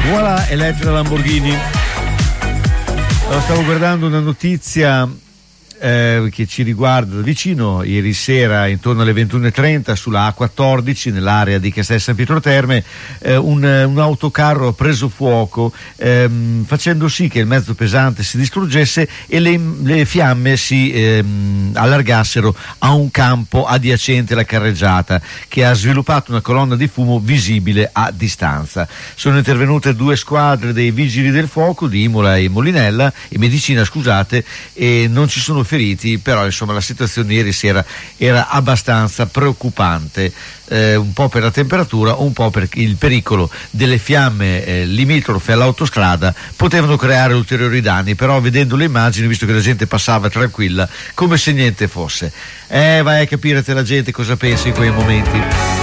Voilà, Elettra Lamborghini. Allora, stavo guardando una notizia che ci riguarda da vicino. Ieri sera intorno alle 21:30 sulla A14 nell'area di Castel San Pietro Terme un autocarro ha preso fuoco, facendo sì che il mezzo pesante si distruggesse e le fiamme si allargassero a un campo adiacente alla carreggiata, che ha sviluppato una colonna di fumo visibile a distanza. Sono intervenute 2 squadre dei vigili del fuoco di Imola e Molinella e Medicina, scusate, e non ci sono feriti, però insomma la situazione ieri sera era abbastanza preoccupante, un po' per la temperatura, un po' per il pericolo delle fiamme limitrofe all'autostrada. Potevano creare ulteriori danni, però vedendo le immagini, visto che la gente passava tranquilla come se niente fosse, vai a capire te la gente cosa pensa in quei momenti.